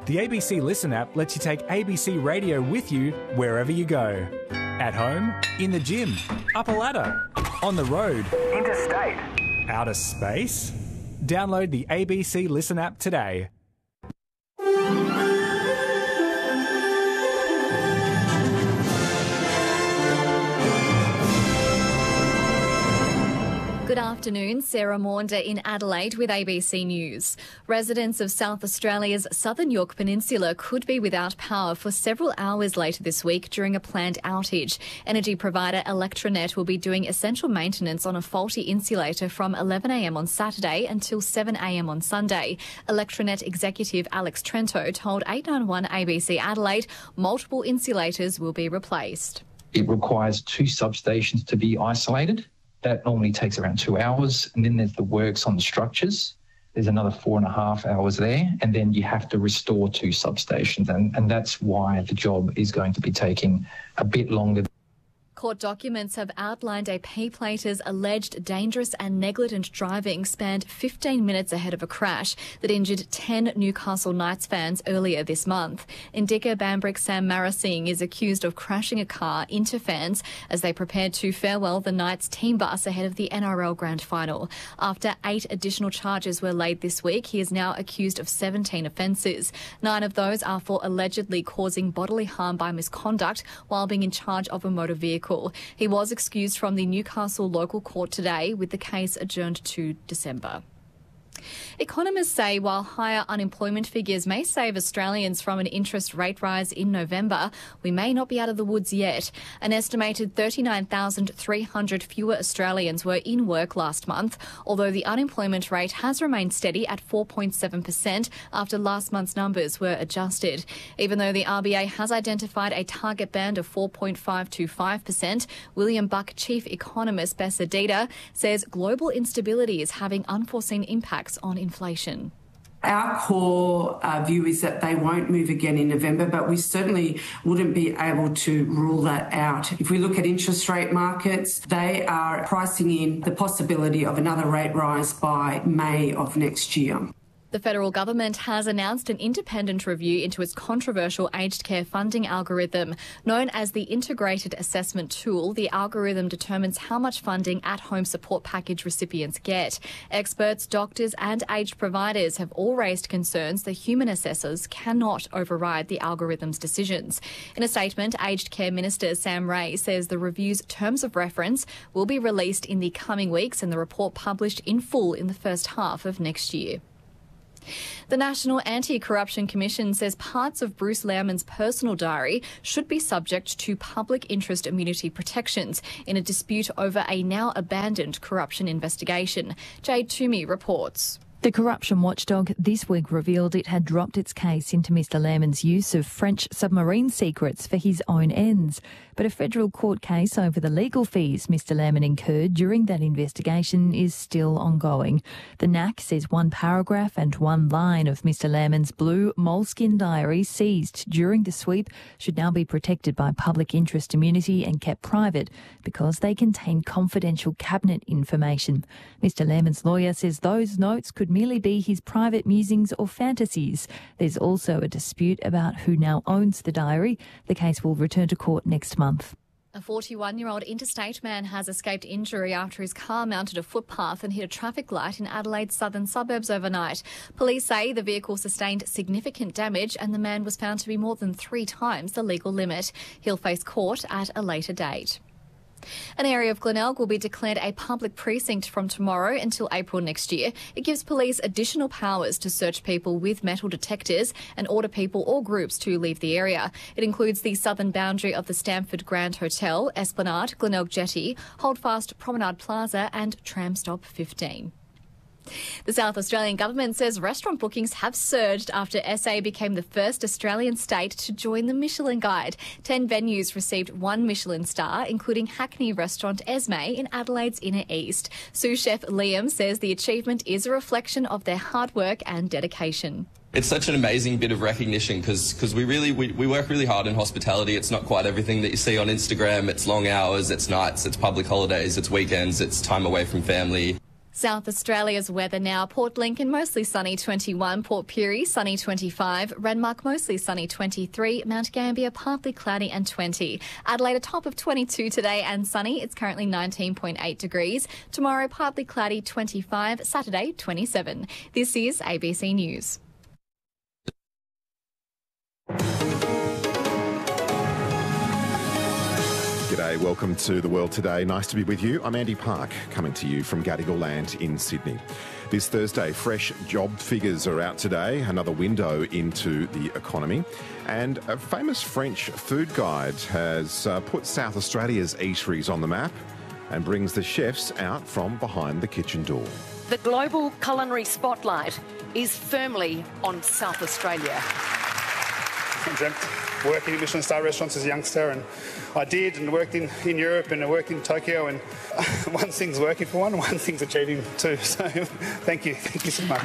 The ABC Listen app lets you take ABC Radio with you wherever you go. At home, in the gym, up a ladder, on the road, interstate, outer space. Download the ABC Listen app today. Good afternoon, Sarah Maunder in Adelaide with ABC News. Residents of South Australia's southern Yorke Peninsula could be without power for several hours later this week during a planned outage. Energy provider Electranet will be doing essential maintenance on a faulty insulator from 11 a.m. on Saturday until 7 a.m. on Sunday. Electranet executive Alex Trento told 891 ABC Adelaide multiple insulators will be replaced. It requires 2 substations to be isolated. That normally takes around 2 hours. And then there's the works on the structures. There's another 4.5 hours there. And then you have to restore 2 substations. And that's why the job is going to be taking a bit longer. Court documents have outlined a P-plater's alleged dangerous and negligent driving spanned 15 minutes ahead of a crash that injured 10 Newcastle Knights fans earlier this month. Indika Bambrick Sam Marasingh is accused of crashing a car into fans as they prepared to farewell the Knights team bus ahead of the NRL Grand Final. After 8 additional charges were laid this week, he is now accused of 17 offences. 9 of those are for allegedly causing bodily harm by misconduct while being in charge of a motor vehicle. He was excused from the Newcastle local court today, with the case adjourned to December. Economists say while higher unemployment figures may save Australians from an interest rate rise in November, we may not be out of the woods yet. An estimated 39,300 fewer Australians were in work last month, although the unemployment rate has remained steady at 4.7% after last month's numbers were adjusted. Even though the RBA has identified a target band of 4.5 to 5%, William Buck chief economist Bessa Dita says global instability is having unforeseen impacts on inflation. Our core view is that they won't move again in November, but we certainly wouldn't be able to rule that out. If we look at interest rate markets, they are pricing in the possibility of another rate rise by May of next year. The federal government has announced an independent review into its controversial aged care funding algorithm. Known as the Integrated Assessment Tool, the algorithm determines how much funding at-home support package recipients get. Experts, doctors and aged providers have all raised concerns the human assessors cannot override the algorithm's decisions. In a statement, Aged Care Minister Sam Ray says the review's terms of reference will be released in the coming weeks and the report published in full in the first half of next year. The National Anti-Corruption Commission says parts of Bruce Lehrmann's personal diary should be subject to public interest immunity protections in a dispute over a now abandoned corruption investigation. Jade Toomey reports. The corruption watchdog this week revealed it had dropped its case into Mr Lehrmann's use of French submarine secrets for his own ends. But a federal court case over the legal fees Mr Lehrmann incurred during that investigation is still ongoing. The NAC says one paragraph and one line of Mr Lehrmann's blue moleskin diary seized during the sweep should now be protected by public interest immunity and kept private because they contain confidential cabinet information. Mr Lehrmann's lawyer says those notes could merely be his private musings or fantasies. There's also a dispute about who now owns the diary. The case will return to court next month. A 41-year-old interstate man has escaped injury after his car mounted a footpath and hit a traffic light in Adelaide's southern suburbs overnight. Police say the vehicle sustained significant damage and the man was found to be more than 3 times the legal limit. He'll face court at a later date. An area of Glenelg will be declared a public precinct from tomorrow until April next year. It gives police additional powers to search people with metal detectors and order people or groups to leave the area. It includes the southern boundary of the Stamford Grand Hotel, Esplanade, Glenelg Jetty, Holdfast Promenade Plaza and Tram Stop 15. The South Australian government says restaurant bookings have surged after SA became the first Australian state to join the Michelin Guide. 10 venues received 1 Michelin star, including Hackney restaurant Esme in Adelaide's Inner East. Sous chef Liam says the achievement is a reflection of their hard work and dedication. It's such an amazing bit of recognition because we work really hard in hospitality. It's not quite everything that you see on Instagram. It's long hours, it's nights, it's public holidays, it's weekends, it's time away from family. South Australia's weather now. Port Lincoln mostly sunny 21, Port Pirie sunny 25, Renmark mostly sunny 23, Mount Gambier partly cloudy and 20. Adelaide a top of 22 today and sunny. It's currently 19.8 degrees. Tomorrow partly cloudy 25, Saturday 27. This is ABC News. G'day, welcome to The World Today. Nice to be with you. I'm Andy Park, coming to you from Gadigal Land in Sydney. This Thursday, fresh job figures are out today, another window into the economy. And a famous French food guide has put South Australia's eateries on the map and brings the chefs out from behind the kitchen door. The global culinary spotlight is firmly on South Australia. I dreamt working in Michelin star restaurants as a youngster, and I did, and worked in Europe, and I worked in Tokyo, and one thing's working for one thing's achieving two. So thank you so much.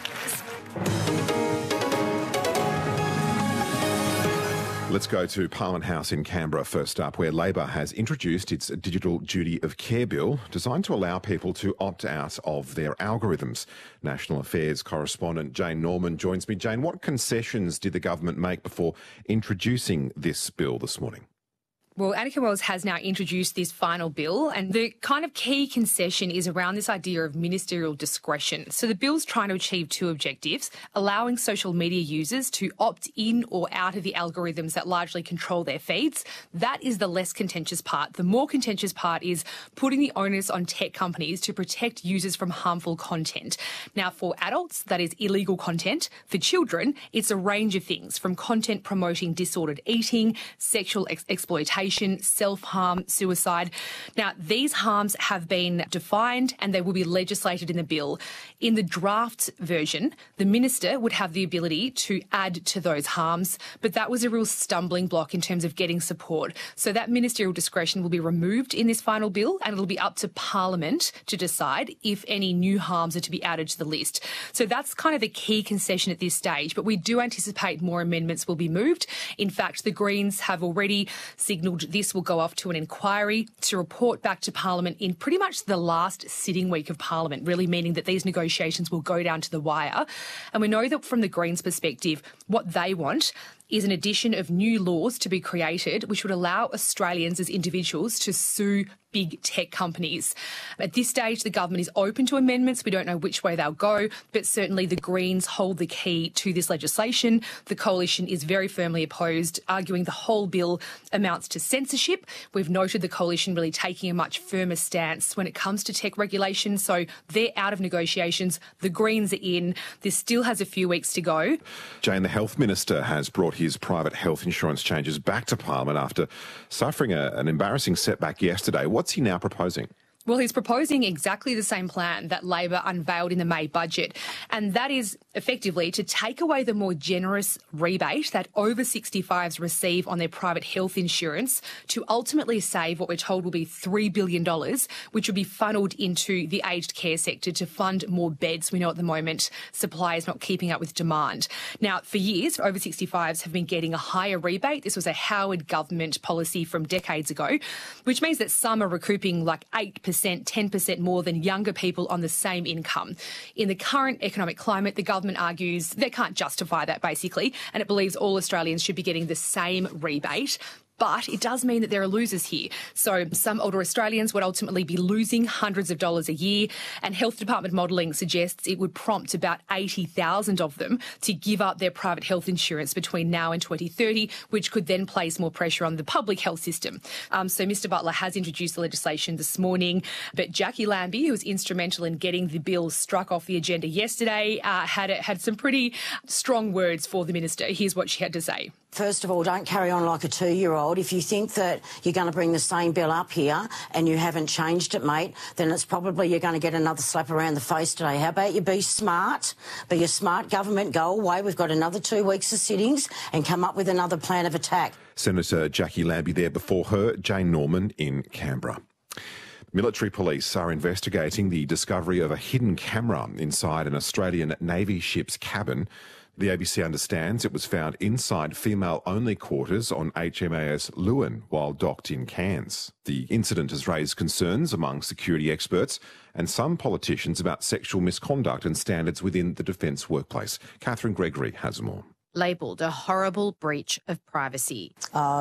Let's go to Parliament House in Canberra first up, where Labor has introduced its Digital Duty of Care Bill, designed to allow people to opt out of their algorithms. National Affairs correspondent Jane Norman joins me. Jane, what concessions did the government make before introducing this bill this morning? Well, Annika Wells has now introduced this final bill, and the kind of key concession is around this idea of ministerial discretion. So the bill's trying to achieve two objectives: allowing social media users to opt in or out of the algorithms that largely control their feeds. That is the less contentious part. The more contentious part is putting the onus on tech companies to protect users from harmful content. Now, for adults, that is illegal content. For children, it's a range of things, from content promoting disordered eating, sexual exploitation, self-harm, suicide. Now, these harms have been defined and they will be legislated in the bill. In the draft version, the minister would have the ability to add to those harms, but that was a real stumbling block in terms of getting support. So that ministerial discretion will be removed in this final bill, and it'll be up to Parliament to decide if any new harms are to be added to the list. So that's kind of the key concession at this stage, but we do anticipate more amendments will be moved. In fact, the Greens have already signalled this will go off to an inquiry to report back to Parliament in pretty much the last sitting week of Parliament, really meaning that these negotiations will go down to the wire. And we know that from the Greens' perspective, what they want is an addition of new laws to be created which would allow Australians as individuals to sue big tech companies. At this stage, the government is open to amendments. We don't know which way they'll go, but certainly the Greens hold the key to this legislation. The Coalition is very firmly opposed, arguing the whole bill amounts to censorship. We've noted the Coalition really taking a much firmer stance when it comes to tech regulation, so they're out of negotiations. The Greens are in. This still has a few weeks to go. Jane, the Health Minister has brought his private health insurance changes back to Parliament after suffering an embarrassing setback yesterday. What's he now proposing? Well, he's proposing exactly the same plan that Labor unveiled in the May budget, and that is effectively to take away the more generous rebate that over 65s receive on their private health insurance to ultimately save what we're told will be $3 billion, which will be funneled into the aged care sector to fund more beds. We know at the moment supply is not keeping up with demand. Now, for years, over 65s have been getting a higher rebate. This was a Howard government policy from decades ago, which means that some are recouping like 8%, 10% more than younger people on the same income. In the current economic climate, the government argues they can't justify that, basically, and it believes all Australians should be getting the same rebate. But it does mean that there are losers here. So some older Australians would ultimately be losing hundreds of dollars a year, and Health Department modelling suggests it would prompt about 80,000 of them to give up their private health insurance between now and 2030, which could then place more pressure on the public health system. So Mr Butler has introduced the legislation this morning, but Jackie Lambie, who was instrumental in getting the bill struck off the agenda yesterday, had some pretty strong words for the minister. Here's what she had to say. First of all, don't carry on like a 2-year-old. If you think that you're going to bring the same bill up here and you haven't changed it, mate, then it's probably you're going to get another slap around the face today. How about you be smart, be a smart government, go away. We've got another 2 weeks of sittings and come up with another plan of attack. Senator Jackie Lambie there, before her, Jane Norman in Canberra. Military police are investigating the discovery of a hidden camera inside an Australian Navy ship's cabin. The ABC understands it was found inside female-only quarters on HMAS Lewin while docked in Cairns. The incident has raised concerns among security experts and some politicians about sexual misconduct and standards within the defence workplace. Catherine Gregory has more. Labelled a horrible breach of privacy.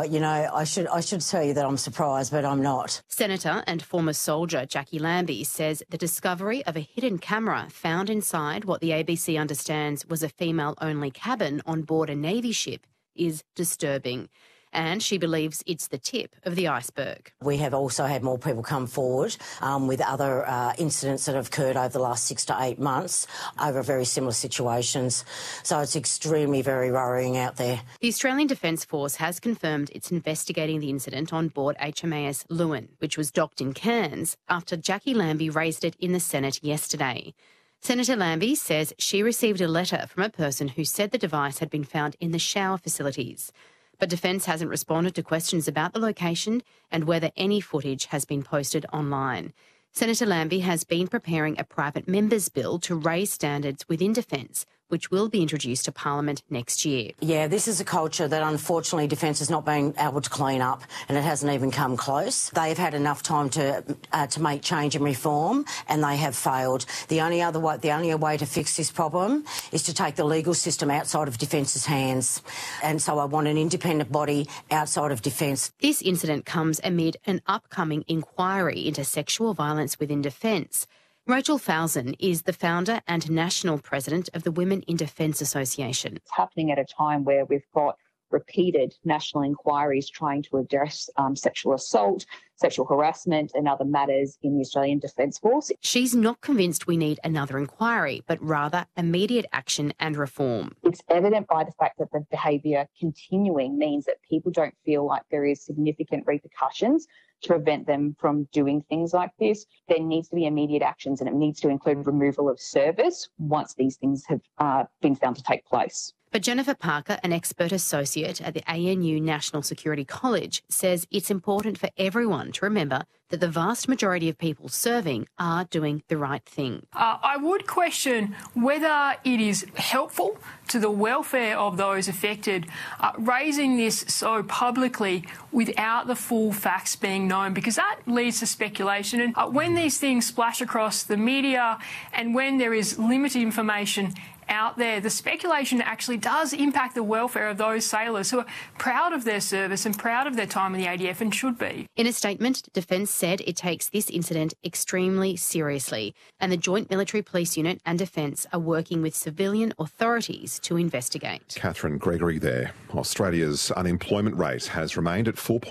I should tell you that I'm surprised, but I'm not. Senator and former soldier Jackie Lambie says the discovery of a hidden camera found inside what the ABC understands was a female-only cabin on board a Navy ship is disturbing. And she believes it's the tip of the iceberg. We have also had more people come forward with other incidents that have occurred over the last 6 to 8 months over very similar situations. So it's extremely very worrying out there. The Australian Defence Force has confirmed it's investigating the incident on board HMAS Lewin, which was docked in Cairns after Jackie Lambie raised it in the Senate yesterday. Senator Lambie says she received a letter from a person who said the device had been found in the shower facilities. But Defence hasn't responded to questions about the location and whether any footage has been posted online. Senator Lambie has been preparing a private member's bill to raise standards within Defence, which will be introduced to Parliament next year. Yeah, this is a culture that unfortunately Defence has not been able to clean up, and it hasn't even come close. They've had enough time to make change and reform, and they have failed. The only way to fix this problem is to take the legal system outside of Defence's hands. And so I want an independent body outside of Defence. This incident comes amid an upcoming inquiry into sexual violence within Defence. Rachel Falzon is the founder and national president of the Women in Defence Association. It's happening at a time where we've got repeated national inquiries trying to address sexual assault, sexual harassment and other matters in the Australian Defence Force. She's not convinced we need another inquiry, but rather immediate action and reform. It's evident by the fact that the behaviour continuing means that people don't feel like there is significant repercussions to prevent them from doing things like this. There needs to be immediate actions, and it needs to include removal of service once these things have been found to take place. But Jennifer Parker, an expert associate at the ANU National Security College, says it's important for everyone to remember that the vast majority of people serving are doing the right thing. I would question whether it is helpful to the welfare of those affected raising this so publicly without the full facts being known, because that leads to speculation. And when these things splash across the media and when there is limited information out there, the speculation actually does impact the welfare of those sailors who are proud of their service and proud of their time in the ADF, and should be. In a statement, Defence said it takes this incident extremely seriously, and the Joint Military Police Unit and Defence are working with civilian authorities to investigate. Catherine Gregory there. Australia's unemployment rate has remained at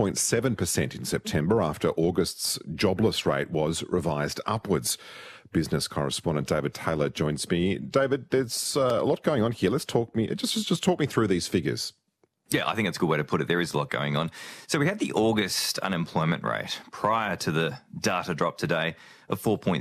4.7% in September after August's jobless rate was revised upwards. Business correspondent David Taylor joins me. David, there's a lot going on here. Just talk me through these figures. Yeah, I think that's a good way to put it. There is a lot going on. So we had the August unemployment rate prior to the data drop today of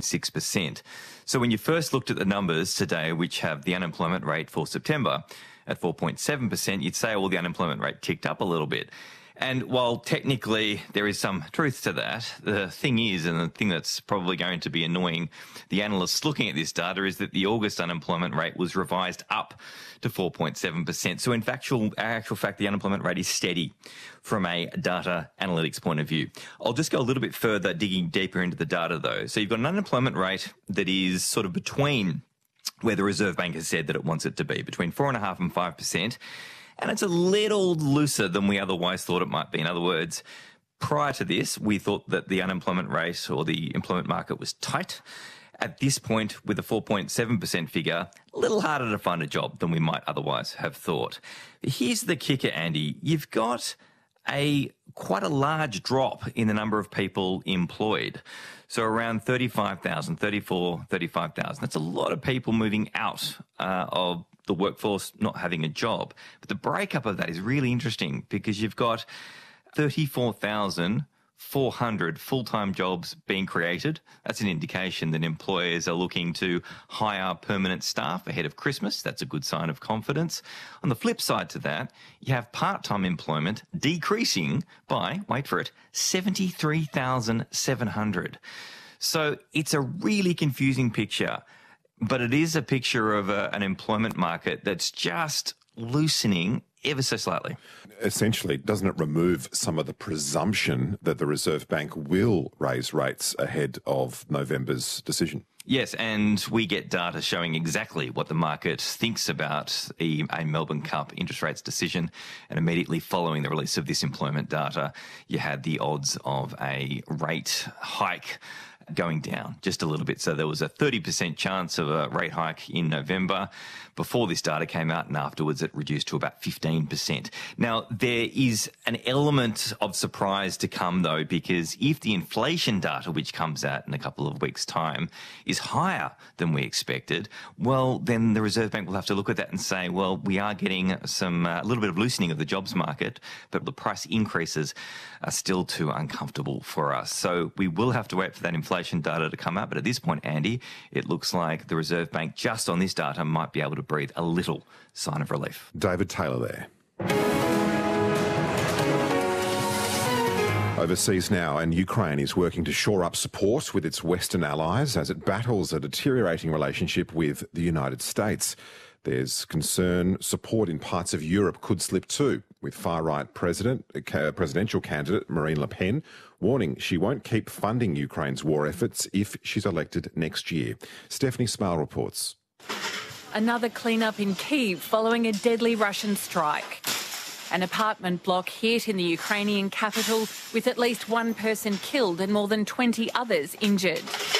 4.6%. So when you first looked at the numbers today, which have the unemployment rate for September at 4.7%, you'd say, well, the unemployment rate ticked up a little bit. And while technically there is some truth to that, the thing is, and the thing that's probably going to be annoying the analysts looking at this data, is that the August unemployment rate was revised up to 4.7%. So in actual fact, the unemployment rate is steady from a data analytics point of view. I'll just go a little bit further, digging deeper into the data though. So you've got an unemployment rate that is sort of between where the Reserve Bank has said that it wants it to be, between 4.5% and 5%. And it's a little looser than we otherwise thought it might be. In other words, prior to this, we thought that the unemployment rate or the employment market was tight. At this point, with a 4.7% figure, a little harder to find a job than we might otherwise have thought. Here's the kicker, Andy. You've got quite a large drop in the number of people employed. So around 35,000. That's a lot of people moving out of the workforce not having a job. But the breakup of that is really interesting because you've got 34,400 full-time jobs being created. That's an indication that employers are looking to hire permanent staff ahead of Christmas. That's a good sign of confidence. On the flip side to that, you have part-time employment decreasing by, wait for it, 73,700. So it's a really confusing picture. But it is a picture of an employment market that's just loosening ever so slightly. Essentially, doesn't it remove some of the presumption that the Reserve Bank will raise rates ahead of November's decision? Yes, and we get data showing exactly what the market thinks about a Melbourne Cup interest rates decision. And immediately following the release of this employment data, you had the odds of a rate hike going down just a little bit. So there was a 30% chance of a rate hike in November before this data came out, and afterwards it reduced to about 15%. Now, there is an element of surprise to come, though, because if the inflation data, which comes out in a couple of weeks' time, is higher than we expected, well, then the Reserve Bank will have to look at that and say, well, we are getting a little bit of loosening of the jobs market, but the price increases are still too uncomfortable for us. So we will have to wait for that inflation data to come out. But at this point, Andy, it looks like the Reserve Bank, just on this data, might be able to breathe a little sign of relief. David Taylor there. Overseas now, and Ukraine is working to shore up support with its Western allies as it battles a deteriorating relationship with the United States. There's concern support in parts of Europe could slip too, with far-right presidential candidate Marine Le Pen warning she won't keep funding Ukraine's war efforts if she's elected next year. Stephanie Smale reports. Another clean-up in Kyiv following a deadly Russian strike. An apartment block hit in the Ukrainian capital with at least one person killed and more than 20 others injured.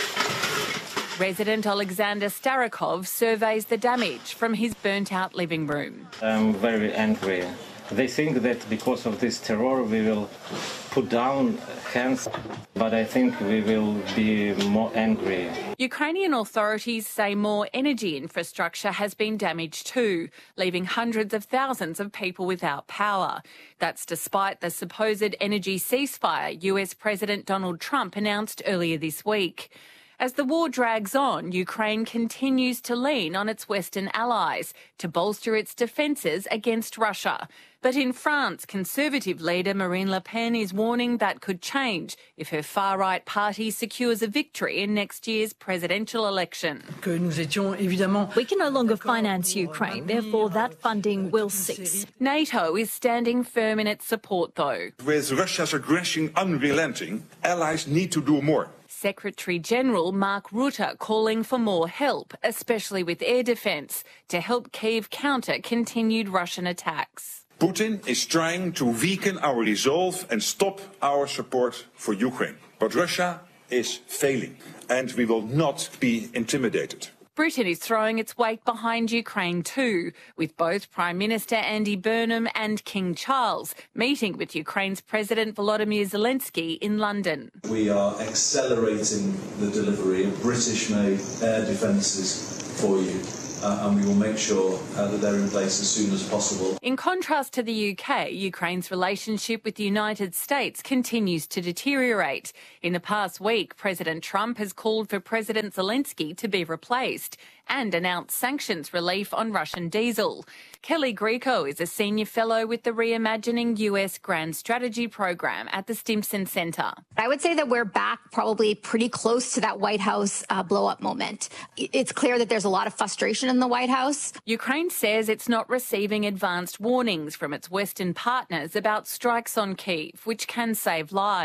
Resident Alexander Starakov surveys the damage from his burnt-out living room. I'm very angry. They think that because of this terror we will put down hands, but I think we will be more angry. Ukrainian authorities say more energy infrastructure has been damaged too, leaving hundreds of thousands of people without power. That's despite the supposed energy ceasefire US President Donald Trump announced earlier this week. As the war drags on, Ukraine continues to lean on its Western allies to bolster its defences against Russia. But in France, Conservative leader Marine Le Pen is warning that could change if her far-right party secures a victory in next year's presidential election. We can no longer finance Ukraine, therefore that funding will cease. NATO is standing firm in its support, though. With Russia's aggression unrelenting, allies need to do more. Secretary-General Mark Rutte calling for more help, especially with air defence, to help Kyiv counter continued Russian attacks. Putin is trying to weaken our resolve and stop our support for Ukraine. But Russia is failing, and we will not be intimidated. Britain is throwing its weight behind Ukraine too, with both Prime Minister Andy Burnham and King Charles meeting with Ukraine's President Volodymyr Zelensky in London. We are accelerating the delivery of British-made air defences for you. And we will make sure that they're in place as soon as possible. In contrast to the UK, Ukraine's relationship with the United States continues to deteriorate. In the past week, President Trump has called for President Zelensky to be replaced and announced sanctions relief on Russian diesel. Kelly Greco is a senior fellow with the Reimagining US Grand Strategy program at the Stimson Center. I would say that we're back probably pretty close to that White House blow-up moment. It's clear that there's a lot of frustration in the White House. Ukraine says it's not receiving advanced warnings from its Western partners about strikes on Kyiv, which can save lives.